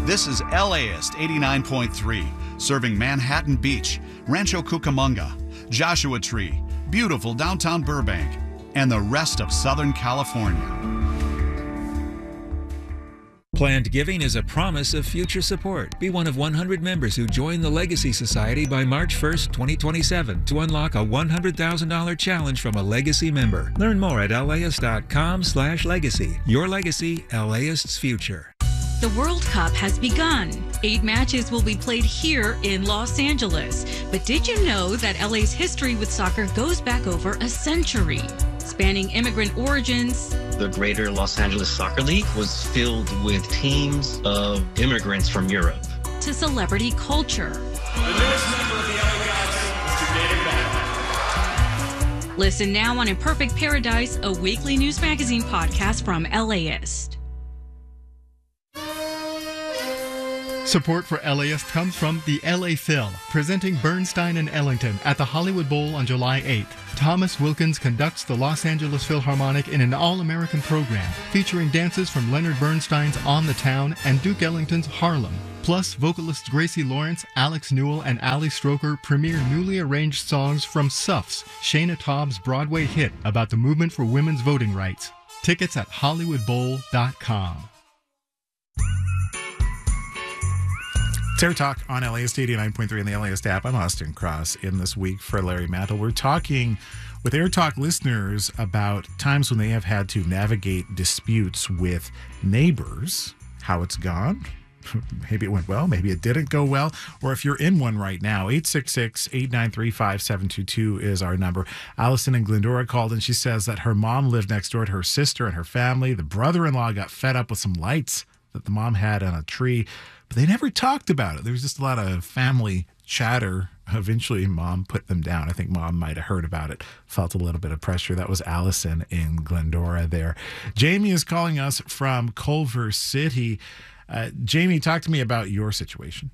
This is LAist 89.3, serving Manhattan Beach, Rancho Cucamonga, Joshua Tree, beautiful downtown Burbank, and the rest of Southern California. Planned giving is a promise of future support. Be one of 100 members who join the Legacy Society by March 1st, 2027 to unlock a $100,000 challenge from a Legacy member. Learn more at laist.com/legacy. Your legacy, LAist's future. The World Cup has begun. 8 matches will be played here in Los Angeles. But did you know that LA's history with soccer goes back over a century? Spanning immigrant origins. The Greater Los Angeles Soccer League was filled with teams of immigrants from Europe. To celebrity culture. The newest member of the LA Galaxy is David Beckham. Listen now on Imperfect Paradise, a weekly news magazine podcast from LAist. Support for LAist comes from the LA Phil, presenting Bernstein and Ellington at the Hollywood Bowl on July 8th. Thomas Wilkins conducts the Los Angeles Philharmonic in an all-American program, featuring dances from Leonard Bernstein's On the Town and Duke Ellington's Harlem. Plus, vocalists Gracie Lawrence, Alex Newell, and Ali Stroker premiere newly arranged songs from Suffs, Shana Taub's Broadway hit about the movement for women's voting rights. Tickets at HollywoodBowl.com. Terror Talk on LAist 89.3 and the LAist app. I'm Austin Cross in this week for Larry Mantle. We're talking with Air Talk listeners about times when they have had to navigate disputes with neighbors, how it's gone. Maybe it went well, maybe it didn't go well, or if you're in one right now. 866-893-5722 is our number. Allison in Glendora called and she says that her mom lived next door to her sister and her family. The brother-in-law got fed up with some lights that the mom had on a tree, but they never talked about it. There was just a lot of family chatter. Eventually, mom put them down. I think mom might have heard about it, felt a little bit of pressure. That was Allison in Glendora there. Jamie is calling us from Culver City. Jamie, talk to me about your situation.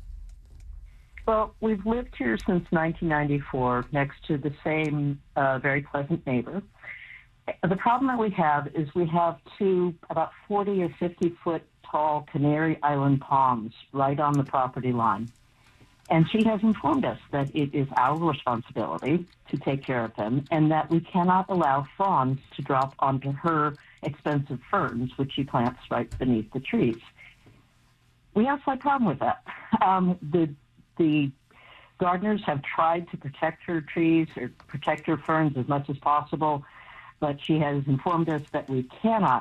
Well, we've lived here since 1994 next to the same very pleasant neighbor. The problem that we have is we have two about 40 or 50-foot tall Canary Island palms right on the property line. And she has informed us that it is our responsibility to take care of them and that we cannot allow fronds to drop onto her expensive ferns, which she plants right beneath the trees. We have a slight problem with that. The gardeners have tried to protect her trees or protect her ferns as much as possible, but she has informed us that we cannot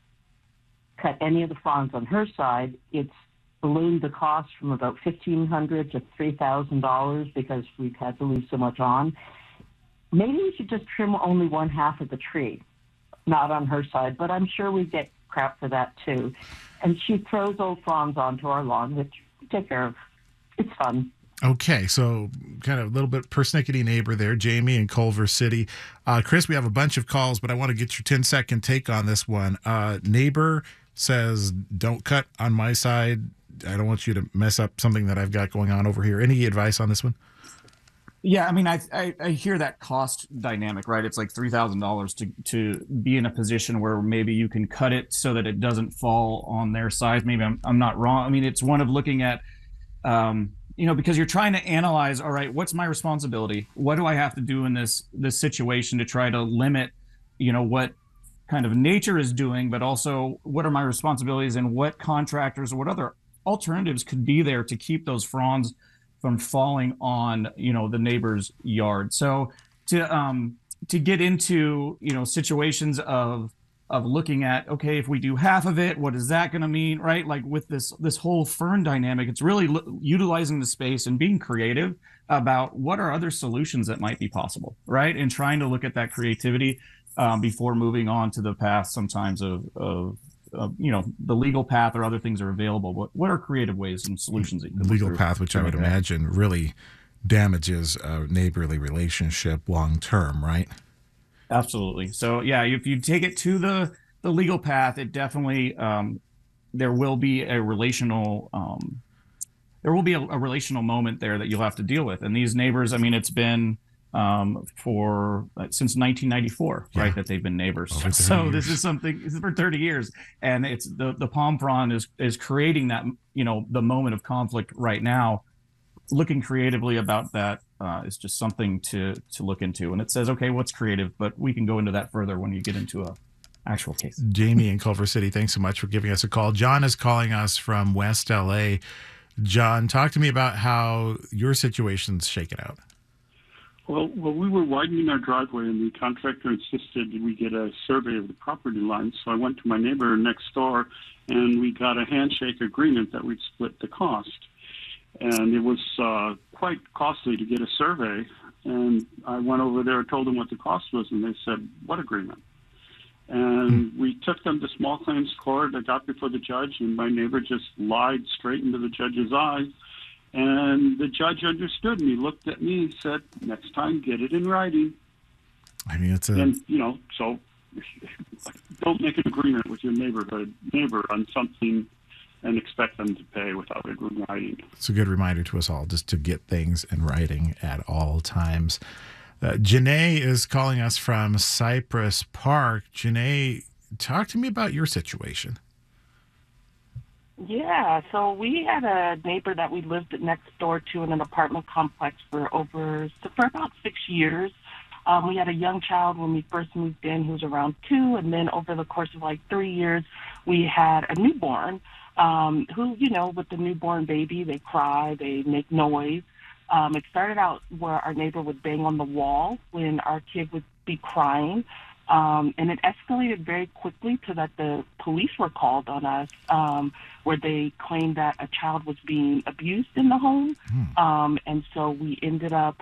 cut any of the fronds on her side. It's ballooned the cost from about $1,500 to $3,000 because we've had to leave so much on. Maybe we should just trim only one half of the tree, not on her side, but I'm sure we get crap for that too. And she throws old fronds onto our lawn, which we take care of. It's fun. Okay, so kind of a little bit persnickety neighbor there, Jamie in Culver City. Chris, we have a bunch of calls, but I want to get your 10-second take on this one. Neighbor says, don't cut on my side. I don't want you to mess up something that I've got going on over here. Any advice on this one? Yeah, I mean, I hear that cost dynamic, right? It's like $3,000 to be in a position where maybe you can cut it so that it doesn't fall on their side. Maybe I'm not wrong. I mean, it's one of looking at, because you're trying to analyze, all right, what's my responsibility? What do I have to do in this situation to try to limit, what kind of nature is doing, but also what are my responsibilities and what contractors or what other alternatives could be there to keep those fronds from falling on, the neighbor's yard. So to get into, situations of looking at, okay, if we do half of it, what is that going to mean, right? Like with this whole fern dynamic, it's really utilizing the space and being creative about what are other solutions that might be possible, right? And trying to look at that creativity before moving on to the path sometimes of the legal path or other things are available. What are creative ways and solutions? That you the legal path, which I would imagine really damages a neighborly relationship long term, right? Absolutely. So yeah, if you take it to the legal path, it definitely there will be a relational moment there that you'll have to deal with. And these neighbors, I mean, it's been for since 1994, right? That they've been neighbors. So this is for 30 years, and it's the palm frond is creating that, the moment of conflict right now. Looking creatively about that is just something to look into. And it says, okay, what's creative? But we can go into that further when you get into a actual case. Jamie in Culver City, thanks so much for giving us a call. John is calling us from West LA. John, talk to me about how your situation's shaken out. Well, we were widening our driveway, and the contractor insisted we get a survey of the property lines. So I went to my neighbor next door, and we got a handshake agreement that we'd split the cost. And it was quite costly to get a survey. And I went over there and told them what the cost was, and they said, "What agreement?" And we took them to small claims court. I got before the judge, and my neighbor just lied straight into the judge's eyes. And the judge understood, and he looked at me and said, "Next time, get it in writing." I mean, it's and so don't make an agreement with your neighbor on something and expect them to pay without it in writing. It's a good reminder to us all just to get things in writing at all times. Janae is calling us from Cypress Park. Janae, talk to me about your situation. Yeah, so we had a neighbor that we lived next door to in an apartment complex for about 6 years. We had a young child when we first moved in who was around 2, and then over the course of 3 years, we had a newborn who, with the newborn baby, they cry, they make noise. It started out where our neighbor would bang on the wall when our kid would be crying. And it escalated very quickly to that the police were called on us, where they claimed that a child was being abused in the home. And so we ended up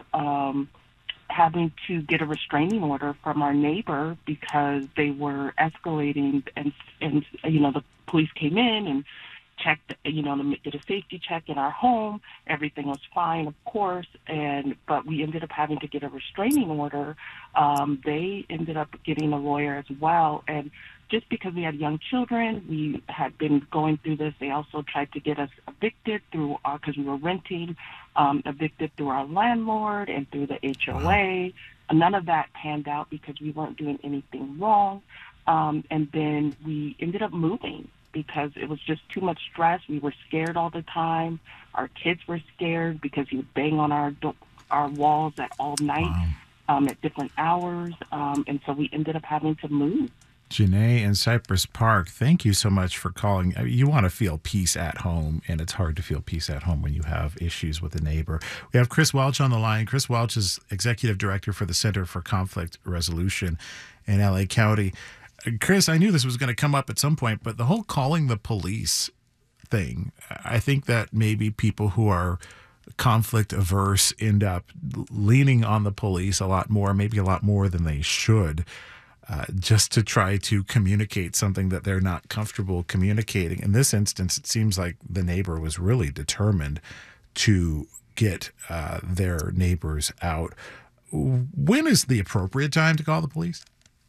having to get a restraining order from our neighbor because they were escalating, and the police came in and checked, did a safety check in our home. Everything was fine, of course, but we ended up having to get a restraining order. They ended up getting a lawyer as well, and just because we had young children, we had been going through this. They also tried to get us evicted because we were renting, evicted through our landlord and through the HOA. None of that panned out because we weren't doing anything wrong. And then we ended up moving because it was just too much stress. We were scared all the time. Our kids were scared because he would bang on our walls at all night, at different hours. And so we ended up having to move. Janae in Cypress Park, thank you so much for calling. You want to feel peace at home, and it's hard to feel peace at home when you have issues with a neighbor. We have Chris Welch on the line. Chris Welch is Executive Director for the Center for Conflict Resolution in LA County. Chris, I knew this was going to come up at some point, but the whole calling the police thing, I think that maybe people who are conflict averse end up leaning on the police a lot more, maybe a lot more than they should, just to try to communicate something that they're not comfortable communicating. In this instance, it seems like the neighbor was really determined to get their neighbors out. When is the appropriate time to call the police?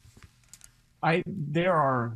There are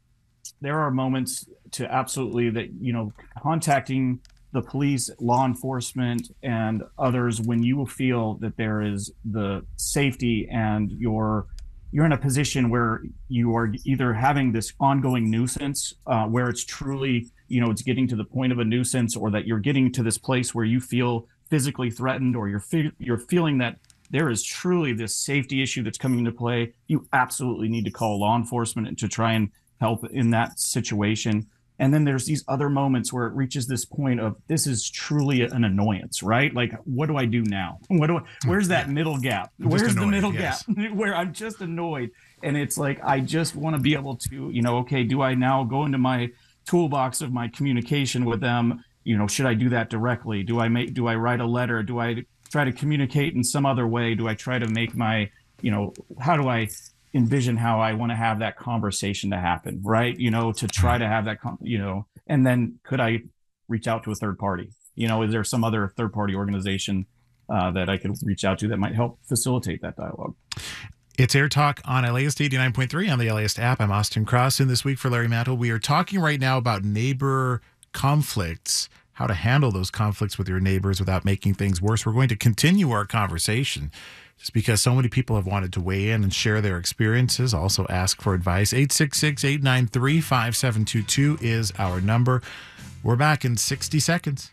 moments to absolutely that, contacting the police, law enforcement, and others when you feel that there is the safety and you're in a position where you are either having this ongoing nuisance where it's truly, it's getting to the point of a nuisance, or that you're getting to this place where you feel physically threatened, or you're feeling that there is truly this safety issue that's coming into play. You absolutely need to call law enforcement to try and help in that situation. And then there's these other moments where it reaches this point of, this is truly an annoyance, right? Like, what do I do now? Where's that middle gap? Where's the middle gap where I'm just annoyed? And it's like, I just want to be able to, okay, do I now go into my toolbox of my communication with them? Should I do that directly? Do I write a letter? Do I try to communicate in some other way? Do I try to make my, how do I envision how I want to have that conversation to happen, right? To try to have that, and then could I reach out to a third party? Is there some other third party organization that I could reach out to that might help facilitate that dialogue? It's Air Talk on LAist 89.3 on the LAist app. I'm Austin Cross, and this week for Larry Mantle, we are talking right now about neighbor conflicts, how to handle those conflicts with your neighbors without making things worse. We're going to continue our conversation just because so many people have wanted to weigh in and share their experiences, also ask for advice. 866-893-5722 is our number. We're back in 60 seconds.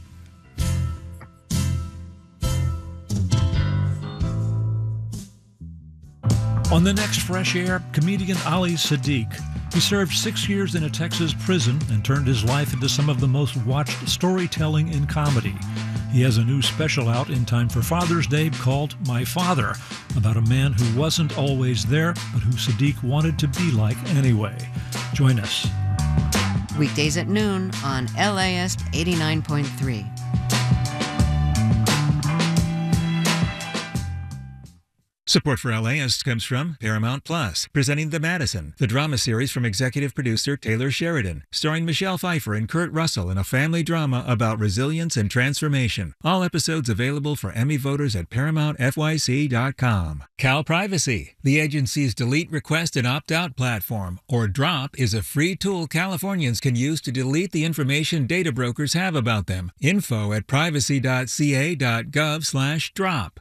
On the next Fresh Air, comedian Ali Siddiq. He served 6 years in a Texas prison and turned his life into some of the most watched storytelling in comedy. He has a new special out in time for Father's Day called My Father, about a man who wasn't always there, but who Siddiq wanted to be like anyway. Join us. Weekdays at noon on LAist 89.3. Support for LAist comes from Paramount Plus, presenting The Madison, the drama series from executive producer Taylor Sheridan, starring Michelle Pfeiffer and Kurt Russell in a family drama about resilience and transformation. All episodes available for Emmy voters at ParamountFYC.com. Cal Privacy, the agency's delete request and opt-out platform, or DROP, is a free tool Californians can use to delete the information data brokers have about them. Info at privacy.ca.gov/drop.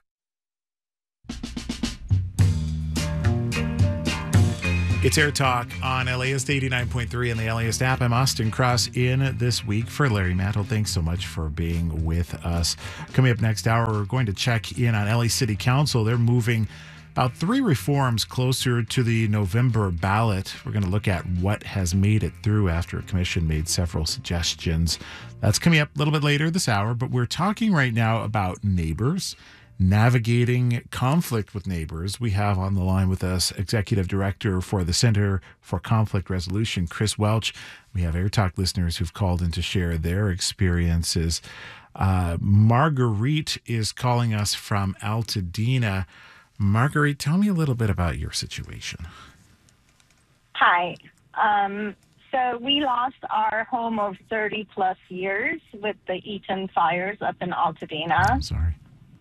It's Air Talk on LAist 89.3 and the LAist app. I'm Austin Cross in this week for Larry Mantle. Thanks so much for being with us. Coming up next hour, we're going to check in on LA City Council. They're moving about 3 reforms closer to the November ballot. We're going to look at what has made it through after a commission made several suggestions. That's coming up a little bit later this hour, but we're talking right now about neighbors, navigating conflict with neighbors. We have on the line with us Executive Director for the Center for Conflict Resolution, Chris Welch. We have Air Talk listeners who've called in to share their experiences. Marguerite is calling us from Altadena. Marguerite, tell me a little bit about your situation. Hi. So we lost our home of 30 plus years with the Eaton fires up in Altadena. I'm sorry.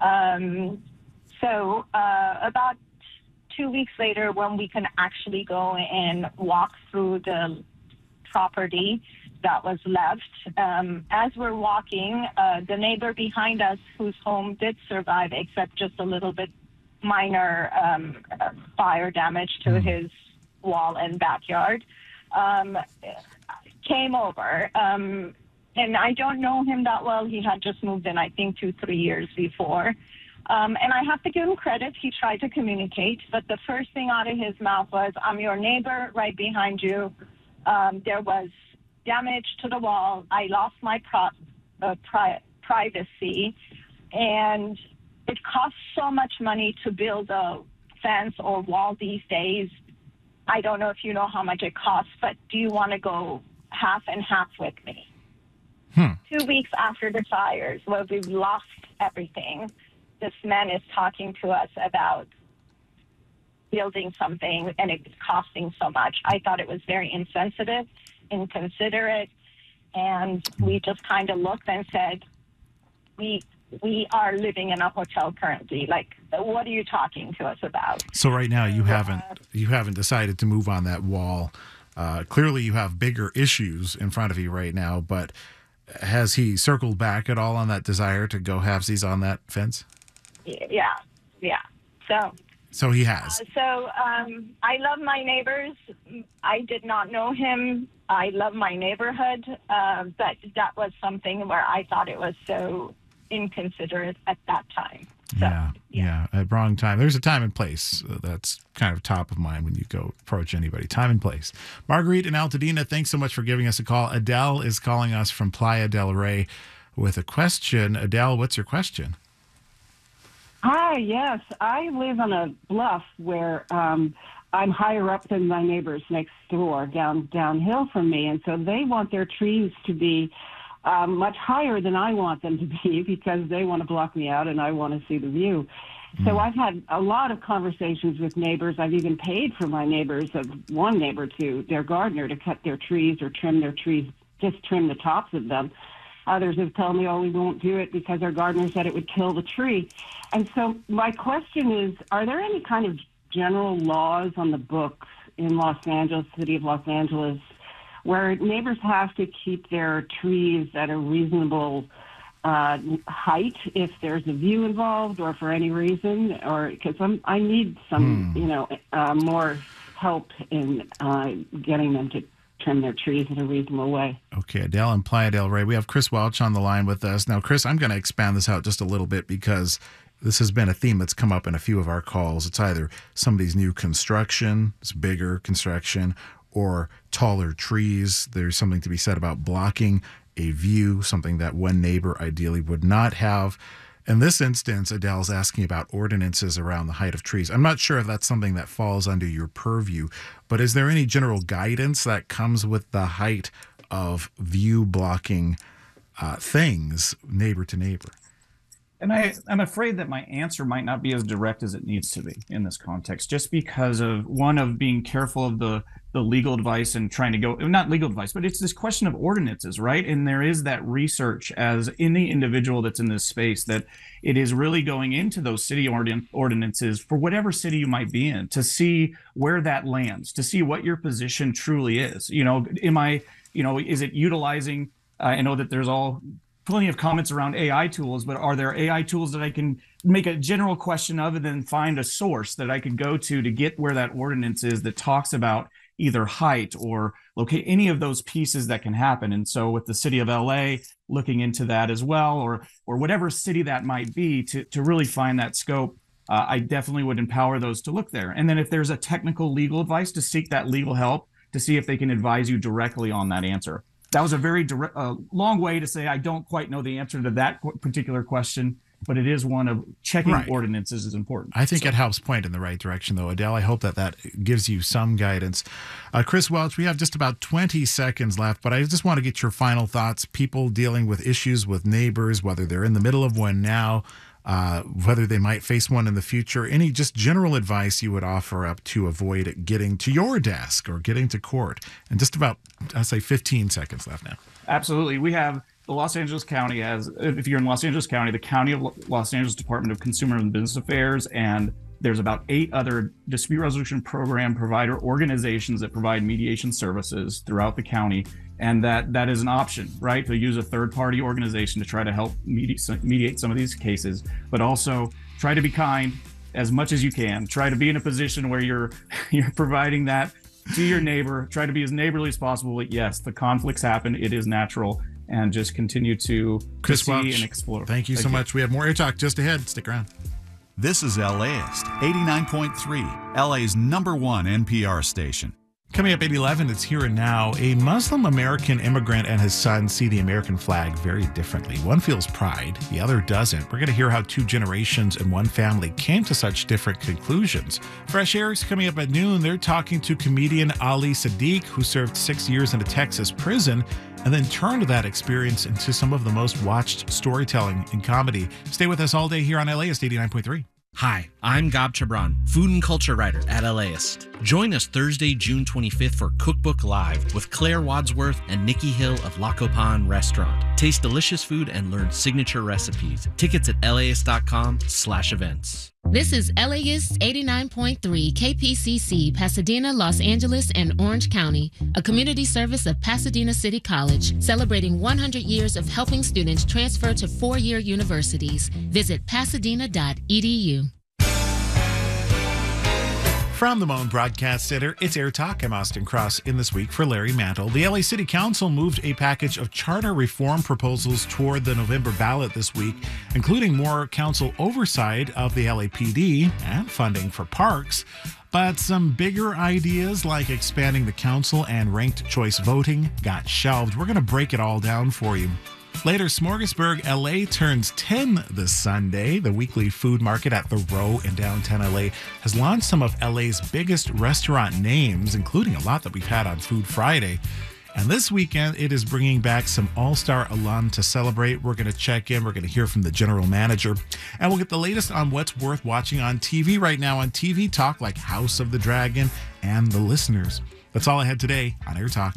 So about 2 weeks later, when we can actually go and walk through the property that was left, as we're walking, the neighbor behind us, whose home did survive, except just a little bit minor fire damage to his wall and backyard, came over. And I don't know him that well. He had just moved in, I think, 2-3 years before. And I have to give him credit. He tried to communicate, but the first thing out of his mouth was, I'm your neighbor right behind you. There was damage to the wall. I lost my privacy. And it costs so much money to build a fence or wall these days. I don't know if you know how much it costs, but do you want to go half and half with me? 2 weeks after the fires, where we've lost everything, this man is talking to us about building something and it's costing so much. I thought it was very insensitive, inconsiderate, and we just kind of looked and said, we are living in a hotel currently. Like, what are you talking to us about? So right now you haven't decided to move on that wall. Clearly you have bigger issues in front of you right now, but has he circled back at all on that desire to go halvesies on that fence? Yeah. So he has. I love my neighbors. I did not know him. I love my neighborhood, but that was something where I thought it was so inconsiderate at that time. So, yeah, at wrong time. There's a time and place that's kind of top of mind when you go approach anybody. Time and place. Marguerite in Altadena, thanks so much for giving us a call. Adele is calling us from Playa del Rey with a question. Adele, what's your question? Hi, yes. I live on a bluff where I'm higher up than my neighbors next door, downhill from me, and so they want their trees to be much higher than I want them to be because they want to block me out and I want to see the view. So I've had a lot of conversations with neighbors. I've even paid for my neighbors, one neighbor to their gardener to cut their trees or trim their trees, just trim the tops of them. Others have told me, we won't do it because our gardener said it would kill the tree. And so my question is, are there any kind of general laws on the books in Los Angeles, City of Los Angeles, where neighbors have to keep their trees at a reasonable height if there's a view involved or for any reason, or because I need some, more help in getting them to trim their trees in a reasonable way. Okay, Adele in Playa del Rey. We have Chris Welch on the line with us. Now, Chris, I'm going to expand this out just a little bit because this has been a theme that's come up in a few of our calls. It's either somebody's new construction, it's bigger construction, or taller trees. There's something to be said about blocking a view, something that one neighbor ideally would not have. In this instance, Adele's asking about ordinances around the height of trees. I'm not sure if that's something that falls under your purview, but is there any general guidance that comes with the height of view blocking things neighbor to neighbor? And I'm afraid that my answer might not be as direct as it needs to be in this context, just because of being careful of the legal advice and trying to go, not legal advice, but it's this question of ordinances, right? And there is that research as any individual that's in this space that it is really going into those city ordinances for whatever city you might be in to see where that lands, to see what your position truly is. Is it utilizing, I know that there's plenty of comments around AI tools, but are there AI tools that I can make a general question of and then find a source that I could go to get where that ordinance is that talks about either height or locate any of those pieces that can happen? And so with the city of LA looking into that as well, or whatever city that might be, to really find that scope, I definitely would empower those to look there. And then if there's a technical legal advice, to seek that legal help to see if they can advise you directly on that answer. That was a very long way to say I don't quite know the answer to that particular question, but it is one of checking ordinances is important. I think it helps point in the right direction, though. Adele, I hope that gives you some guidance. Chris Welch, we have just about 20 seconds left, but I just want to get your final thoughts. People dealing with issues with neighbors, whether they're in the middle of one now, whether they might face one in the future, any just general advice you would offer up to avoid getting to your desk or getting to court. And just about, I'd say 15 seconds left now. Absolutely. We have the Los Angeles County if you're in Los Angeles County, the County of Los Angeles Department of Consumer and Business Affairs, and there's about 8 other dispute resolution program provider organizations that provide mediation services throughout the county. And that is an option, right? To use a third-party organization to try to help mediate some of these cases, but also try to be kind as much as you can. Try to be in a position where you're providing that to your neighbor. Try to be as neighborly as possible. But yes, the conflicts happen. It is natural, and just continue to see and explore. Thank you so much. We have more Air Talk just ahead. Stick around. This is LAist 89.3, LA's #1 NPR station. Coming up at 11, it's Here and Now. A Muslim American immigrant and his son see the American flag very differently. One feels pride, the other doesn't. We're going to hear how 2 generations in one family came to such different conclusions. Fresh Air is coming up at noon. They're talking to comedian Ali Siddiq, who served 6 years in a Texas prison and then turned that experience into some of the most watched storytelling in comedy. Stay with us all day here on LAist 89.3. Hi, I'm Gab Chabran, food and culture writer at LAist. Join us Thursday, June 25th for Cookbook Live with Claire Wadsworth and Nikki Hill of La Copan Restaurant. Taste delicious food and learn signature recipes. Tickets at laist.com/events. This is LAist 89.3 KPCC, Pasadena, Los Angeles, and Orange County, a community service of Pasadena City College, celebrating 100 years of helping students transfer to 4-year universities. Visit pasadena.edu. From the Moan Broadcast Center, it's Air Talk. I'm Austin Cross in this week for Larry Mantle. The LA City Council moved a package of charter reform proposals toward the November ballot this week, including more council oversight of the LAPD and funding for parks. But some bigger ideas like expanding the council and ranked choice voting got shelved. We're going to break it all down for you. Later, Smorgasburg LA turns 10 this Sunday. The weekly food market at The Row in downtown LA has launched some of LA's biggest restaurant names, including a lot that we've had on Food Friday. And this weekend, it is bringing back some all-star alum to celebrate. We're going to check in. We're going to hear from the general manager. And we'll get the latest on what's worth watching on TV right now on TV Talk, like House of the Dragon and The Listeners. That's all I had today on Air Talk.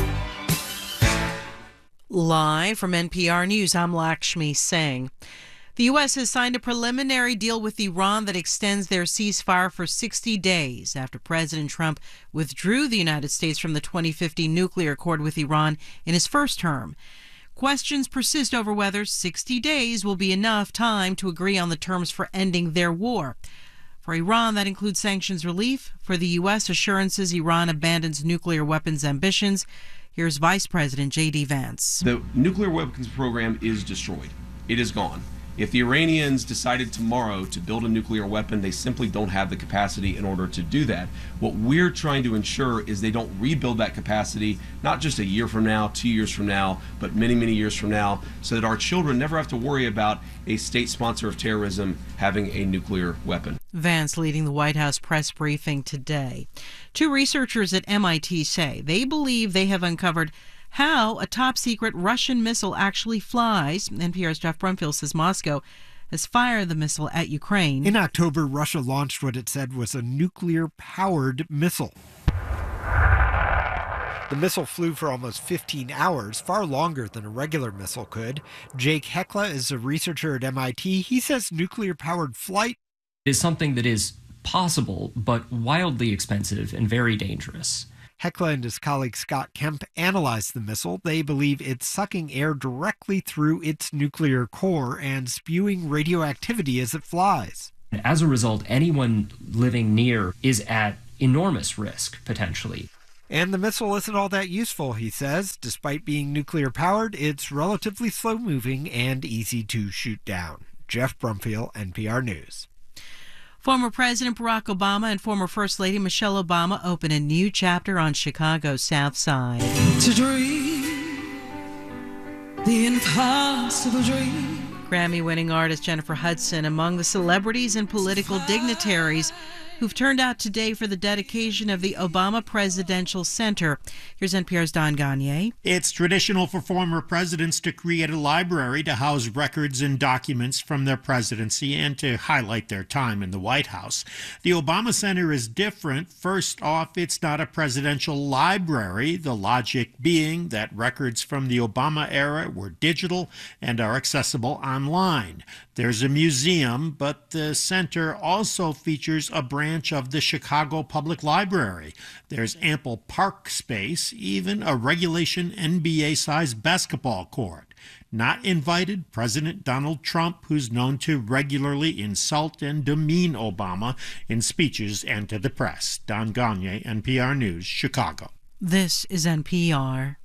Live from NPR News, I'm Lakshmi Singh. The U.S. has signed a preliminary deal with Iran that extends their ceasefire for 60 days after President Trump withdrew the United States from the 2015 nuclear accord with Iran in his first term. Questions persist over whether 60 days will be enough time to agree on the terms for ending their war. For Iran, that includes sanctions relief. For the U.S., assurances Iran abandons nuclear weapons ambitions. Here's Vice President J.D. Vance. The nuclear weapons program is destroyed. It is gone. If the Iranians decided tomorrow to build a nuclear weapon, they simply don't have the capacity in order to do that. What we're trying to ensure is they don't rebuild that capacity, not just a year from now, 2 years from now, but many, many years from now, so that our children never have to worry about a state sponsor of terrorism having a nuclear weapon. Vance leading the White House press briefing today. Two researchers at MIT say they believe they have uncovered how a top-secret Russian missile actually flies. NPR's Jeff Brumfield says Moscow has fired the missile at Ukraine. In October, Russia launched what it said was a nuclear-powered missile. The missile flew for almost 15 hours, far longer than a regular missile could. Jake Hekla is a researcher at MIT. He says nuclear-powered flight is something that is possible, but wildly expensive and very dangerous. Hekla and his colleague Scott Kemp analyzed the missile. They believe it's sucking air directly through its nuclear core and spewing radioactivity as it flies. As a result, anyone living near is at enormous risk, potentially. And the missile isn't all that useful, he says. Despite being nuclear-powered, it's relatively slow-moving and easy to shoot down. Jeff Brumfield, NPR News. Former President Barack Obama and former First Lady Michelle Obama open a new chapter on Chicago's South Side. To dream the impossible dream. Grammy-winning artist Jennifer Hudson among the celebrities and political dignitaries who've turned out today for the dedication of the Obama Presidential Center. Here's NPR's Don Gagne. It's traditional for former presidents to create a library to house records and documents from their presidency and to highlight their time in the White House. The Obama Center is different. First off, it's not a presidential library, the logic being that records from the Obama era were digital and are accessible online. There's a museum, but the center also features a branch of the Chicago Public Library. There's ample park space, even a regulation NBA-sized basketball court. Not invited, President Donald Trump, who's known to regularly insult and demean Obama in speeches and to the press. Don Gagne, NPR News, Chicago. This is NPR.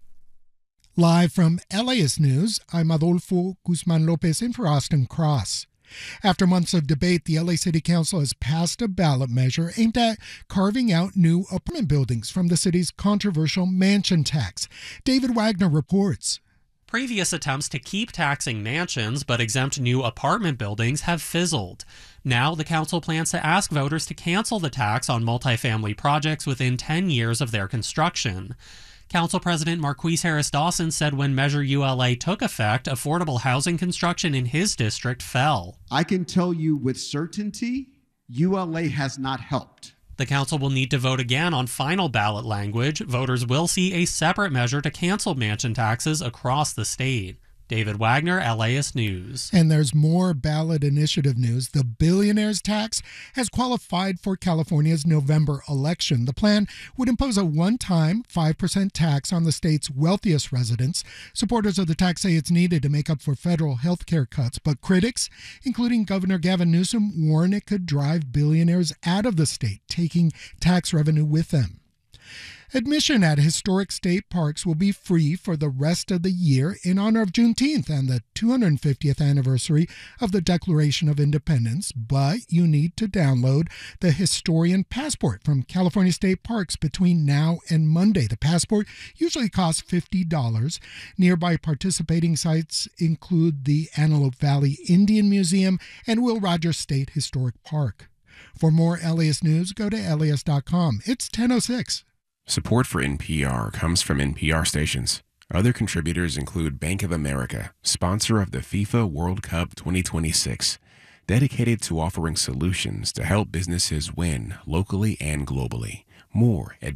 Live from LAist News, I'm Adolfo Guzman Lopez in for Austin Cross. After months of debate, the LA City Council has passed a ballot measure aimed at carving out new apartment buildings from the city's controversial mansion tax. David Wagner reports. Previous attempts to keep taxing mansions but exempt new apartment buildings have fizzled. Now the council plans to ask voters to cancel the tax on multifamily projects within 10 years of their construction. Council President Marquise Harris Dawson said when Measure ULA took effect, affordable housing construction in his district fell. I can tell you with certainty, ULA has not helped. The council will need to vote again on final ballot language. Voters will see a separate measure to cancel mansion taxes across the state. David Wagner, LAist News. And there's more ballot initiative news. The billionaire's tax has qualified for California's November election. The plan would impose a one-time 5% tax on the state's wealthiest residents. Supporters of the tax say it's needed to make up for federal health care cuts, but critics, including Governor Gavin Newsom, warn it could drive billionaires out of the state, taking tax revenue with them. Admission at historic state parks will be free for the rest of the year in honor of Juneteenth and the 250th anniversary of the Declaration of Independence, but you need to download the Historian Passport from California State Parks between now and Monday. The passport usually costs $50. Nearby participating sites include the Antelope Valley Indian Museum and Will Rogers State Historic Park. For more LAist news, go to LAist.com. It's 10:06. Support for NPR comes from NPR stations. Other contributors include Bank of America, sponsor of the FIFA World Cup 2026, dedicated to offering solutions to help businesses win locally and globally. More at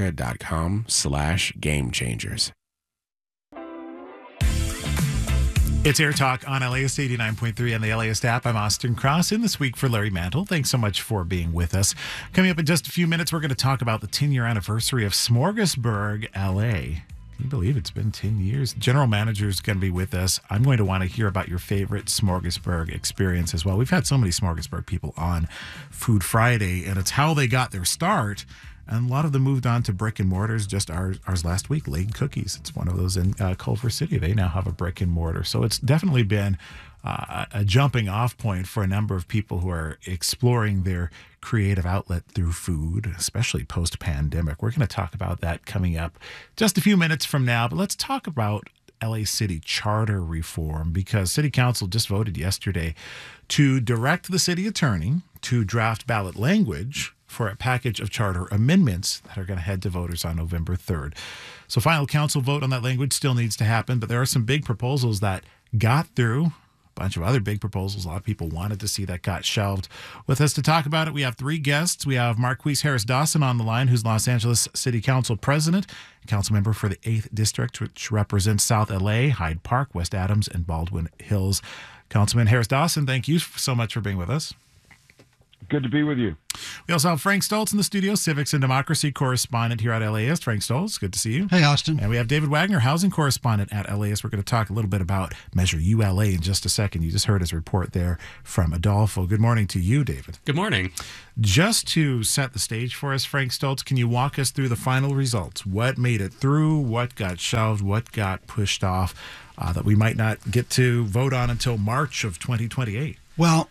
bankofamerica.com/gamechangers. It's Air Talk on LAist 89.3 and the LAist app. I'm Austin Cross in this week for Larry Mantle. Thanks so much for being with us. Coming up in just a few minutes, we're going to talk about the 10-year anniversary of Smorgasburg, LA. Can you believe it's been 10 years? General manager is going to be with us. I'm going to want to hear about your favorite Smorgasburg experience as well. We've had so many Smorgasburg people on Food Friday, and it's how they got their start. And a lot of them moved on to brick and mortars. Just ours last week, Lane Cookies. It's one of those in Culver City. They now have a brick and mortar. So it's definitely been a jumping off point for a number of people who are exploring their creative outlet through food, especially post-pandemic. We're going to talk about that coming up just a few minutes from now. But let's talk about LA City charter reform, because City Council just voted yesterday to direct the city attorney to draft ballot language for a package of charter amendments that are going to head to voters on November 3rd. So final council vote on that language still needs to happen, but there are some big proposals that got through. A bunch of other big proposals a lot of people wanted to see that got shelved. With us to talk about it, we have three guests. We have Marqueece Harris Dawson on the line, who's Los Angeles City Council President, council member for the 8th District, which represents South LA, Hyde Park, West Adams, and Baldwin Hills. Councilman Harris Dawson, thank you so much for being with us. Good to be with you. We also have Frank Stoltz in the studio, Civics and Democracy correspondent here at LAist. Frank Stoltz, good to see you. Hey, Austin. And we have David Wagner, housing correspondent at LAist. We're going to talk a little bit about Measure ULA in just a second. You just heard his report there from Adolfo. Good morning to you, David. Good morning. Just to set the stage for us, Frank Stoltz, can you walk us through the final results? What made it through? What got shelved? What got pushed off that we might not get to vote on until March of 2028? Well,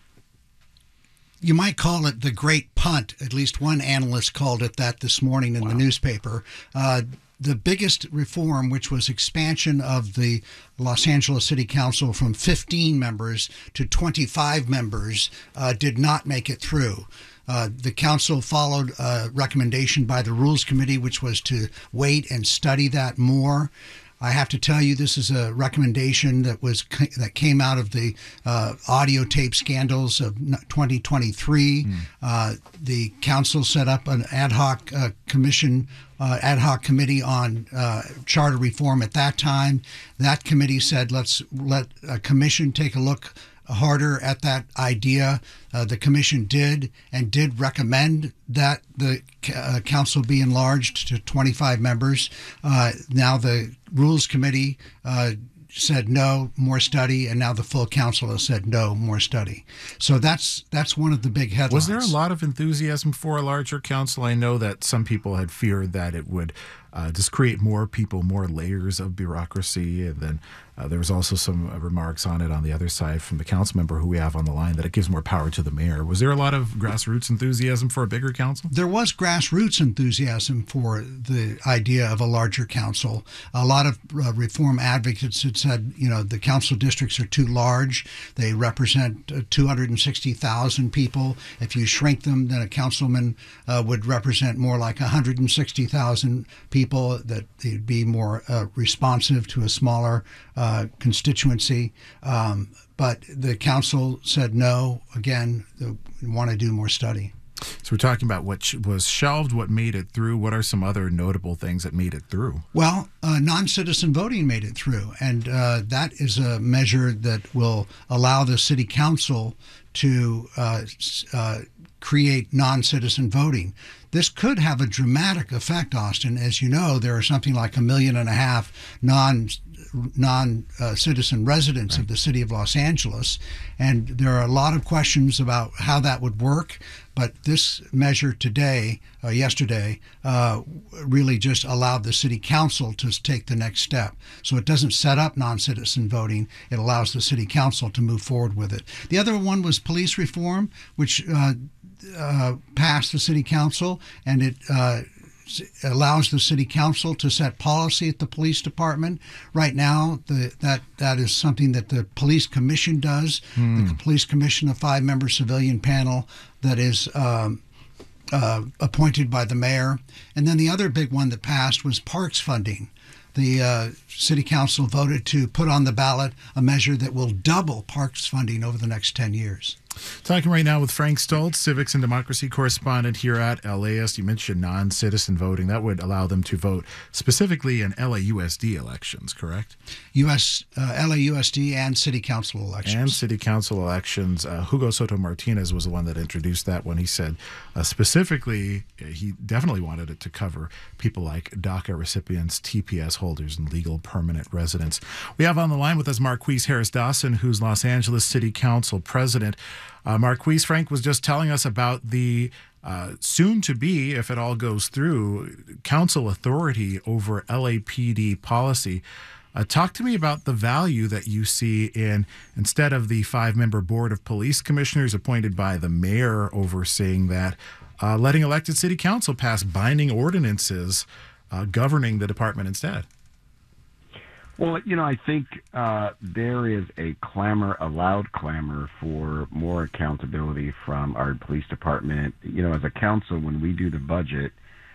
you might call it the great punt. At least one analyst called it that this morning in the newspaper. The biggest reform, which was expansion of the Los Angeles City Council from 15 members to 25 members, did not make it through. The council followed a recommendation by the Rules Committee, which was to wait and study that more. I have to tell you, this is a recommendation that came out of the audio tape scandals of 2023. The council set up an ad hoc committee on charter reform at that time. That committee said, let's let a commission take a look harder at that idea. The commission did recommend that the council be enlarged to 25 members. Now the Rules Committee said no, more study, and now the full council has said no, more study. So that's one of the big headlines. Was there a lot of enthusiasm for a larger council? I know that some people had feared that it would just create more people, more layers of bureaucracy, and then there was also some remarks on it on the other side from the council member who we have on the line that it gives more power to the mayor. Was there a lot of grassroots enthusiasm for a bigger council? There was grassroots enthusiasm for the idea of a larger council. A lot of reform advocates had said, the council districts are too large. They represent 260,000 people. If you shrink them, then a councilman would represent more like 160,000 people, that they'd be more responsive to a smaller constituency. But the council said no. Again, they want to do more study. So we're talking about what was shelved, what made it through. What are some other notable things that made it through? Well, non-citizen voting made it through, and that is a measure that will allow the city council to create non-citizen voting. This could have a dramatic effect, Austin. As you know, there are something like 1.5 million non-citizen residents of the city of Los Angeles, and there are a lot of questions about how that would work. But this measure yesterday, really just allowed the city council to take the next step. So it doesn't set up non-citizen voting. It allows the city council to move forward with it. The other one was police reform, which passed the city council, and it allows the city council to set policy at the police department. Right now, that is something that the police commission does. The police commission, a 5-member civilian panel that is appointed by the mayor. And then the other big one that passed was parks funding. The city council voted to put on the ballot a measure that will double parks funding over the next 10 years. Talking right now with Frank Stoltz, civics and democracy correspondent here at LAist. You mentioned non-citizen voting. That would allow them to vote specifically in LAUSD elections, correct? LAUSD and city council elections. And city council elections. Hugo Soto Martinez was the one that introduced that when he said specifically he definitely wanted it to cover people like DACA recipients, TPS holders, and legal permanent residents. We have on the line with us Marquise Harris Dawson, who's Los Angeles City Council president. Marquise, Frank was just telling us about the soon-to-be, if it all goes through, council authority over LAPD policy. Talk to me about the value that you see in, instead of the 5-member board of police commissioners appointed by the mayor overseeing that, letting elected city council pass binding ordinances governing the department instead. Well, I think there is a loud clamor for more accountability from our police department. As a council, when we do the budget,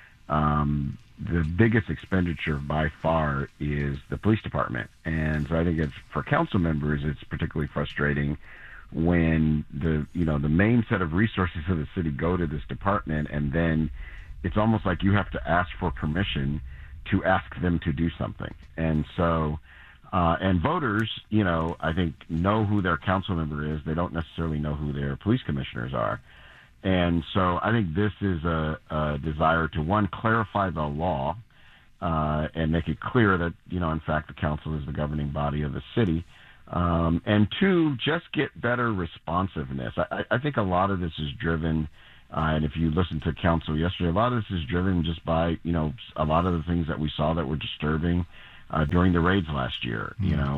the biggest expenditure by far is the police department. And so I think for council members, it's particularly frustrating when the main set of resources of the city go to this department, and then it's almost like you have to ask for permission to ask them to do something. And so, and voters, I think know who their council member is. They don't necessarily know who their police commissioners are. And so I think this is a desire to, one, clarify the law and make it clear that, in fact, the council is the governing body of the city. And two, just get better responsiveness. I think a lot of this is driven, and if you listen to council yesterday, a lot of this is driven just by, a lot of the things that we saw that were disturbing during the raids last year.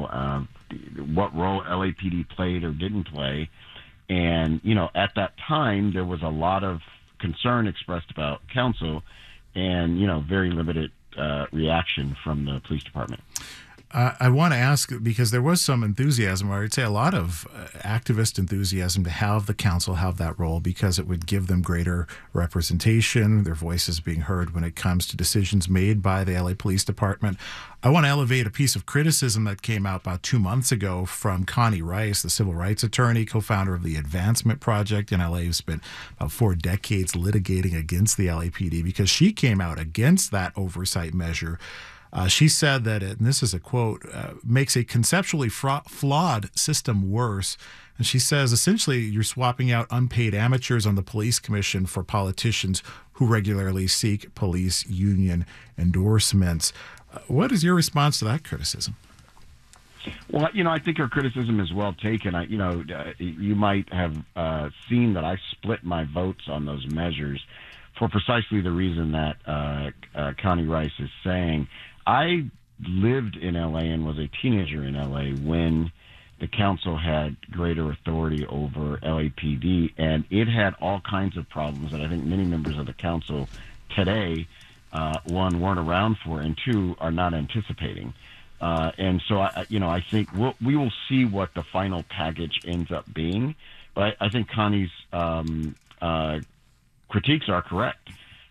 What role LAPD played or didn't play. And, at that time, there was a lot of concern expressed about council and, very limited reaction from the police department. I want to ask, because there was some enthusiasm, or I'd say a lot of activist enthusiasm to have the council have that role because it would give them greater representation, their voices being heard when it comes to decisions made by the LA Police Department. I want to elevate a piece of criticism that came out about 2 months ago from Connie Rice, the civil rights attorney, co-founder of the Advancement Project in LA, who spent about 4 decades litigating against the LAPD because she came out against that oversight measure. She said that, and this is a quote, makes a conceptually flawed system worse. And she says, essentially, you're swapping out unpaid amateurs on the police commission for politicians who regularly seek police union endorsements. What is your response to that criticism? Well, I think her criticism is well taken. You might have seen that I split my votes on those measures for precisely the reason that Connie Rice is saying. I lived in LA and was a teenager in LA when the council had greater authority over LAPD, and it had all kinds of problems that I think many members of the council today, one, weren't around for, and two, are not anticipating. And so, I think we will see what the final package ends up being. But I think Connie's critiques are correct.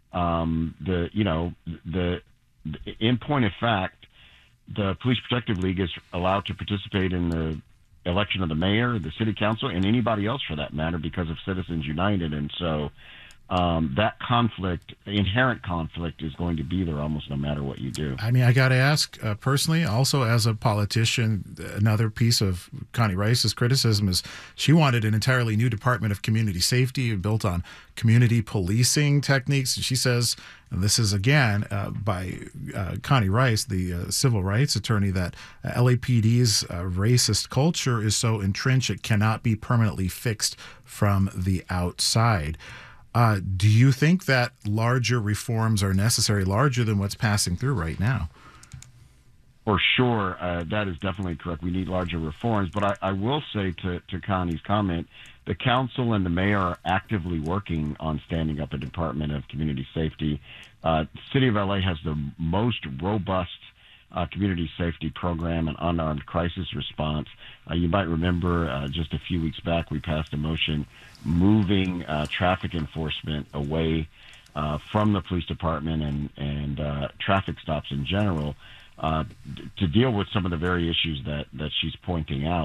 In point of fact, the Police Protective League is allowed to participate in the election of the mayor, the city council, and anybody else for that matter because of Citizens United. And so that inherent conflict is going to be there almost no matter what you do. I mean, I got to ask personally, also as a politician, another piece of Connie Rice's criticism is she wanted an entirely new Department of Community Safety built on community policing techniques. She says, and this is again by Connie Rice, the civil rights attorney, that LAPD's racist culture is so entrenched it cannot be permanently fixed from the outside. Do you think that larger reforms are necessary, larger than what's passing through right now? For sure. That is definitely correct. We need larger reforms. But I will say to Connie's comment, the council and the mayor are actively working on standing up a Department of Community Safety. The City of LA has the most robust community safety program and unarmed crisis response. You might remember just a few weeks back we passed a motion moving traffic enforcement away from the police department and traffic stops in general to deal with some of the very issues that she's pointing out.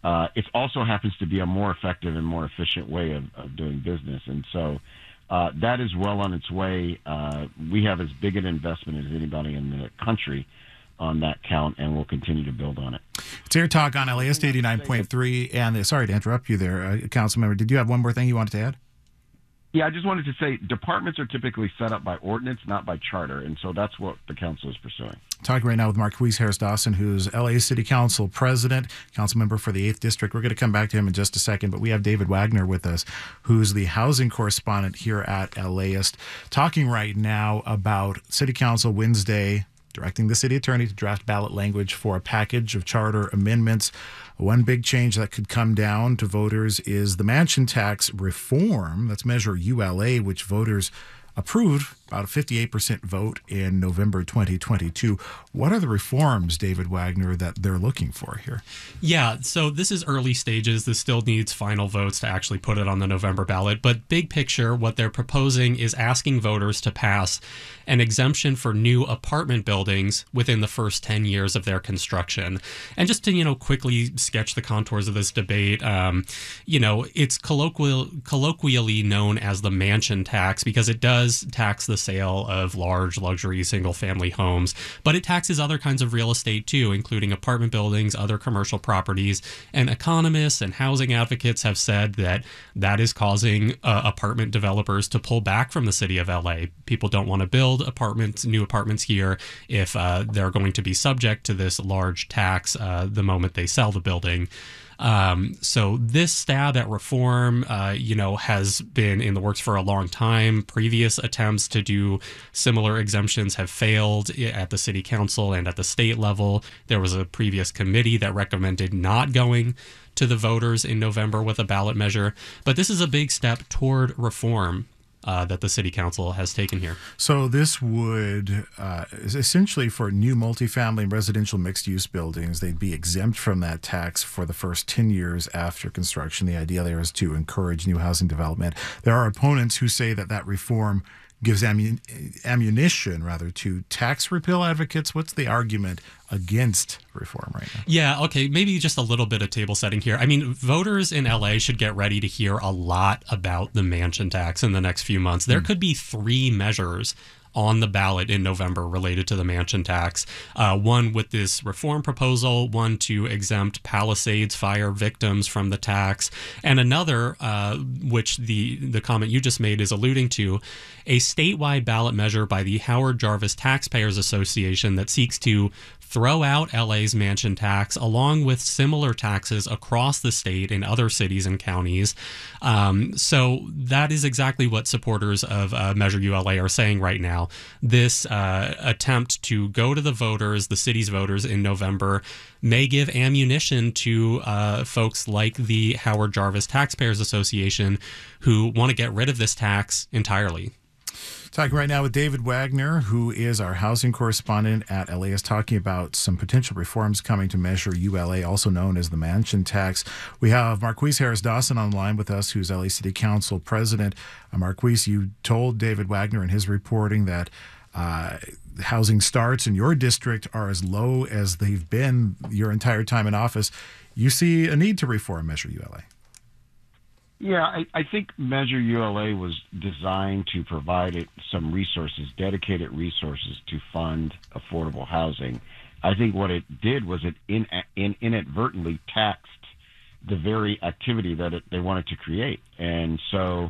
it also happens to be a more effective and more efficient way of doing business. And so that is well on its way. We have as big an investment as anybody in the country on that count, and we'll continue to build on it. It's Air Talk on LAist 89.3. And sorry to interrupt you there, Councilmember. Did you have one more thing you wanted to add? Yeah, I just wanted to say departments are typically set up by ordinance, not by charter, and so that's what the council is pursuing. Talking right now with Marqueece Harris Dawson, who's LA City Council President, council member for the 8th District. We're going to come back to him in just a second, but we have David Wagner with us, who's the housing correspondent here at LAist, talking right now about City Council Wednesday directing the city attorney to draft ballot language for a package of charter amendments. One big change that could come down to voters is the mansion tax reform. That's Measure ULA, which voters approved, about a 58% vote in November 2022. What are the reforms, David Wagner, that they're looking for here? Yeah, so this is early stages. This still needs final votes to actually put it on the November ballot. But big picture, what they're proposing is asking voters to pass an exemption for new apartment buildings within the first 10 years of their construction. And just to, quickly sketch the contours of this debate, it's colloquially known as the mansion tax because it does tax the sale of large luxury single-family homes, but it taxes other kinds of real estate too, including apartment buildings, other commercial properties, and economists and housing advocates have said that that is causing apartment developers to pull back from the city of LA. People don't want to build new apartments here if they're going to be subject to this large tax the moment they sell the building. So this stab at reform, has been in the works for a long time. Previous attempts to do similar exemptions have failed at the city council and at the state level. There was a previous committee that recommended not going to the voters in November with a ballot measure. But this is a big step toward reform that the city council has taken here. So this would essentially, for new multifamily and residential mixed-use buildings, they'd be exempt from that tax for the first 10 years after construction. The idea there is to encourage new housing development. There are opponents who say that reform gives ammunition to tax repeal advocates. What's the argument against reform right now? Yeah, okay, maybe just a little bit of table setting here. I mean, voters in LA should get ready to hear a lot about the mansion tax in the next few months. There could be 3 measures on the ballot in November related to the mansion tax. One with this reform proposal, one to exempt Palisades fire victims from the tax, and another, which the comment you just made is alluding to, a statewide ballot measure by the Howard Jarvis Taxpayers Association that seeks to throw out LA's mansion tax along with similar taxes across the state in other cities and counties. So that is exactly what supporters of Measure ULA are saying right now. This attempt to go to the voters, the city's voters in November, may give ammunition to folks like the Howard Jarvis Taxpayers Association who want to get rid of this tax entirely. Talking right now with David Wagner, who is our housing correspondent at LAist, talking about some potential reforms coming to Measure ULA, also known as the mansion tax. We have Marqueece Harris Dawson on the line with us, who's LA City Council President. Marqueece, you told David Wagner in his reporting that housing starts in your district are as low as they've been your entire time in office. You see a need to reform Measure ULA. Yeah, I think Measure ULA was designed to provide some resources, dedicated resources to fund affordable housing. I think what it did was it inadvertently taxed the very activity that they wanted to create. And so,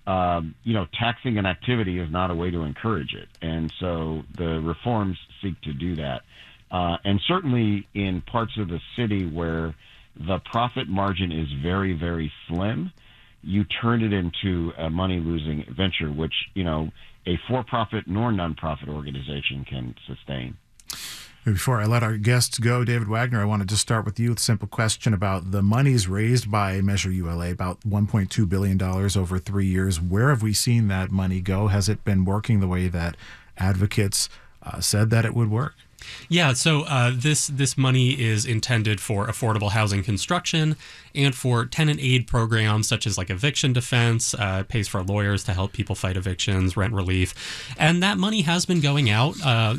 taxing an activity is not a way to encourage it. And so the reforms seek to do that. And certainly in parts of the city where the profit margin is very, very slim, you turn it into a money-losing venture, which, a for-profit nor non-profit organization can sustain. Before I let our guests go, David Wagner, I wanted to start with you with a simple question about the monies raised by Measure ULA, about $1.2 billion over 3 years. Where have we seen that money go? Has it been working the way that advocates said that it would work? Yeah, so this money is intended for affordable housing construction and for tenant aid programs such as like eviction defense, pays for lawyers to help people fight evictions, rent relief. And that money has been going out.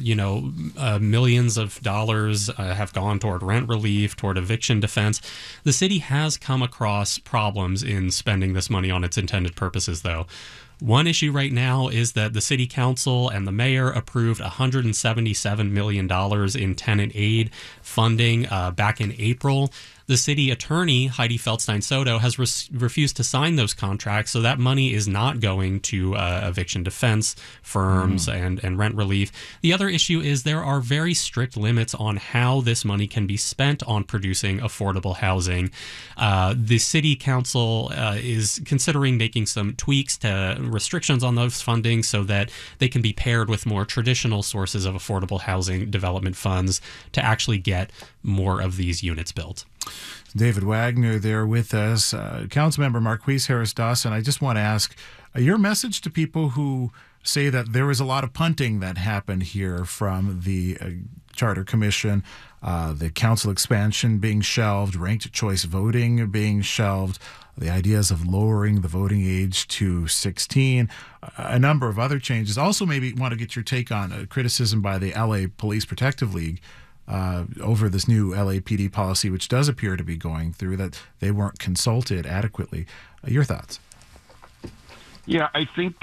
Millions of dollars have gone toward rent relief, toward eviction defense. The city has come across problems in spending this money on its intended purposes, though. One issue right now is that the city council and the mayor approved $177 million in tenant aid funding back in April. The city attorney, Heidi Feldstein-Soto, has refused to sign those contracts, so that money is not going to eviction defense firms and rent relief. The other issue is there are very strict limits on how this money can be spent on producing affordable housing. The city council is considering making some tweaks to restrictions on those funding so that they can be paired with more traditional sources of affordable housing development funds to actually get more of these units built. David Wagner there with us. Councilmember Marqueece Harris Dawson, I just want to ask your message to people who say that there was a lot of punting that happened here from the Charter Commission, the council expansion being shelved, ranked choice voting being shelved, the ideas of lowering the voting age to 16, a number of other changes. Also, maybe want to get your take on criticism by the LA Police Protective League over this new LAPD policy, which does appear to be going through, that they weren't consulted adequately. Your thoughts? Yeah, I think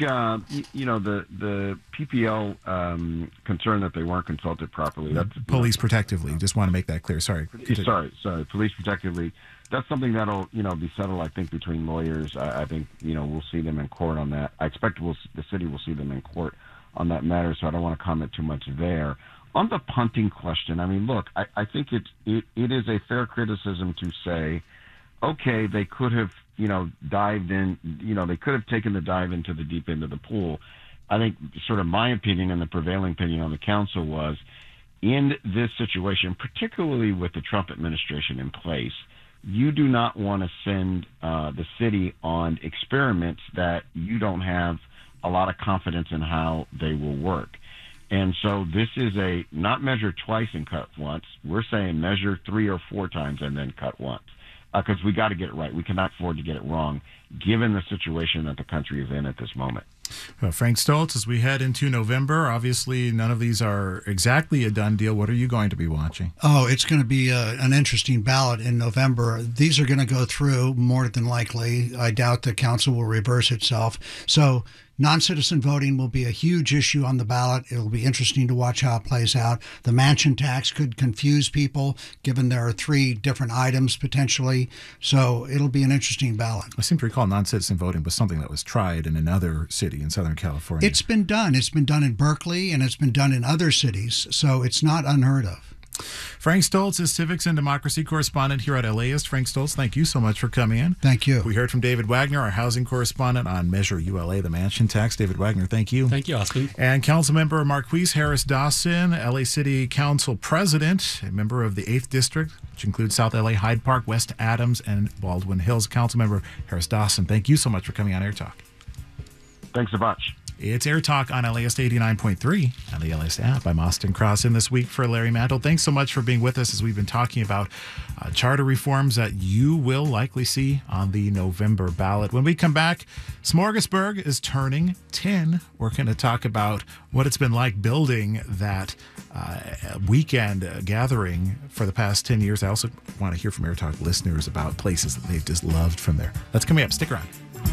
the PPL concern that they weren't consulted properly. That's Police Protective League. Just want to make that clear. Sorry. Police Protective League. That's something that'll be settled, I think, between lawyers. I think we'll see them in court on that. I expect the city will see them in court on that matter. So I don't want to comment too much there. On the punting question, I mean, look, I think it is a fair criticism to say, okay, they could have, dived in, they could have taken the dive into the deep end of the pool. I think sort of my opinion and the prevailing opinion on the council was, in this situation, particularly with the Trump administration in place, you do not want to send the city on experiments that you don't have a lot of confidence in how they will work. And so this is a not measure twice and cut once. We're saying measure 3 or 4 times and then cut once, because we got to get it right. We cannot afford to get it wrong, given the situation that the country is in at this moment. Frank Stoltz, as we head into November, obviously none of these are exactly a done deal. What are you going to be watching? Oh, it's going to be an interesting ballot in November. These are going to go through more than likely. I doubt the council will reverse itself. So non-citizen voting will be a huge issue on the ballot. It'll be interesting to watch how it plays out. The mansion tax could confuse people, given there are 3 different items potentially. So it'll be an interesting ballot. I seem to recall non-citizen voting was something that was tried in another city in Southern California. It's been done. It's been done in Berkeley, and it's been done in other cities. So it's not unheard of. Frank Stoltz is civics and democracy correspondent here at LAist. Frank Stoltz, thank you so much for coming in. Thank you. We heard from David Wagner, our housing correspondent on Measure ULA, the mansion tax. David Wagner, thank you. Thank you, Austin. And Councilmember Marqueece Harris Dawson, LA City Council President, a member of the 8th District, which includes South LA, Hyde Park, West Adams, and Baldwin Hills. Councilmember Harris Dawson, thank you so much for coming on Air Talk. Thanks so much. It's Air Talk on LAist 89.3 and the LAist app. I'm Austin Cross in this week for Larry Mantle. Thanks so much for being with us as we've been talking about charter reforms that you will likely see on the November ballot. When we come back, Smorgasburg is turning 10. We're going to talk about what it's been like building that weekend gathering for the past 10 years. I also want to hear from Air Talk listeners about places that they've just loved from there. That's coming up. Stick around.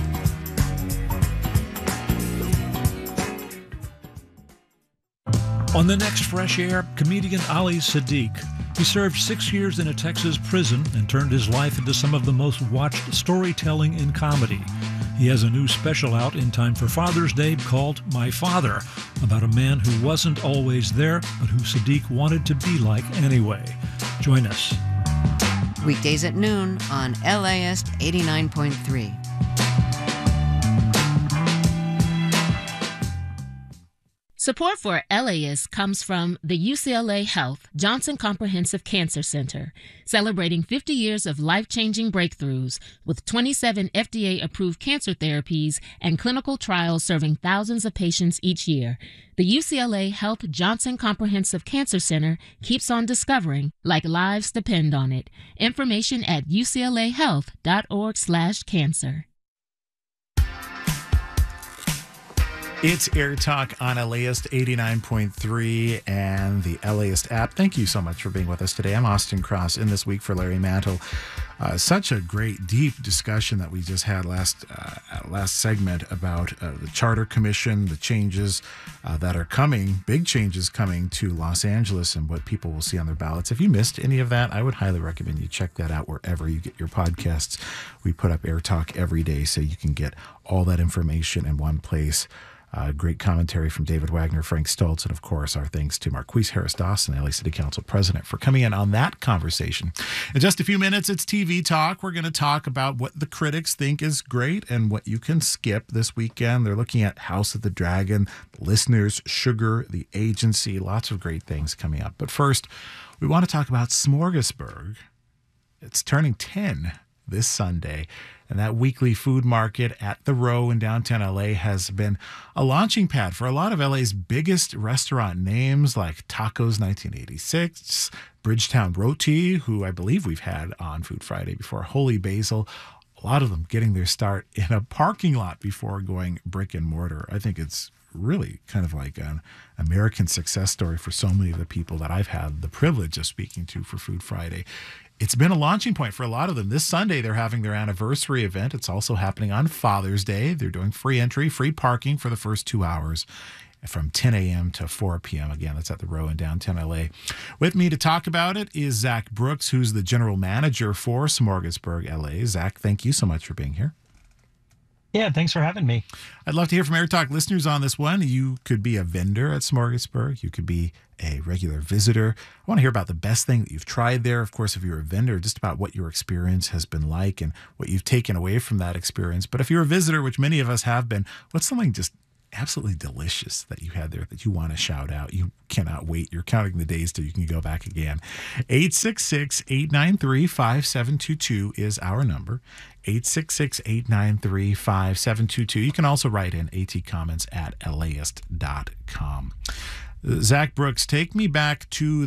On the next Fresh Air, comedian Ali Siddiq. He served 6 years in a Texas prison and turned his life into some of the most watched storytelling in comedy. He has a new special out in time for Father's Day called My Father, about a man who wasn't always there, but who Siddiq wanted to be like anyway. Join us. Weekdays at noon on LAist 89.3. Support for LAist comes from the UCLA Health Johnson Comprehensive Cancer Center, celebrating 50 years of life-changing breakthroughs with 27 FDA-approved cancer therapies and clinical trials serving thousands of patients each year. The UCLA Health Johnson Comprehensive Cancer Center keeps on discovering, like lives depend on it. Information at uclahealth.org/cancer. It's Air Talk on LAist 89.3 and the LAist app. Thank you so much for being with us today. I'm Austin Cross, in this week for Larry Mantle. Such a great, deep discussion that we just had last segment about the Charter Commission, the changes that are coming, big changes coming to Los Angeles and what people will see on their ballots. If you missed any of that, I would highly recommend you check that out wherever you get your podcasts. We put up Air Talk every day so you can get all that information in one place. Great commentary from David Wagner, Frank Stoltz, and of course our thanks to Marquise Harris Dawson, LA City Council President, for coming in on that conversation. In just a few minutes, it's TV Talk. We're going to talk about what the critics think is great and what you can skip this weekend. They're looking at House of the Dragon, Listeners, Sugar, The Agency, lots of great things coming up. But first, we want to talk about Smorgasburg. It's turning 10 this Sunday. And that weekly food market at the Row in downtown LA has been a launching pad for a lot of LA's biggest restaurant names like Tacos 1986, Bridgetown Roti, who I believe we've had on Food Friday before, Holy Basil. A lot of them getting their start in a parking lot before going brick and mortar. I think it's really kind of like an American success story for so many of the people that I've had the privilege of speaking to for Food Friday. It's been a launching point for a lot of them. This Sunday, they're having their anniversary event. It's also happening on Father's Day. They're doing free entry, free parking for the first 2 hours from 10 a.m. to 4 p.m. Again, that's at the Row in downtown LA. With me to talk about it is Zach Brooks, who's the general manager for Smorgasburg LA. Zach, thank you so much for being here. Yeah, thanks for having me. I'd love to hear from Air Talk listeners on this one. You could be a vendor at Smorgasburg. You could be a regular visitor. I want to hear about the best thing that you've tried there. Of course, if you're a vendor, just about what your experience has been like and what you've taken away from that experience. But if you're a visitor, which many of us have been, what's something just absolutely delicious that you had there that you want to shout out? You cannot wait. You're counting the days till you can go back again. 866-893-5722 is our number. 866-893-5722. You can also write in atcomments@laist.com. Zach Brooks, take me back to